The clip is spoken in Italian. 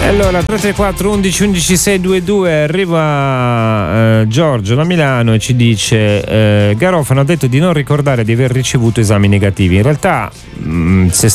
Allora 334 11 11 622 arriva Giorgio da Milano e ci dice Garofano ha detto di non ricordare di aver ricevuto esami negativi. In realtà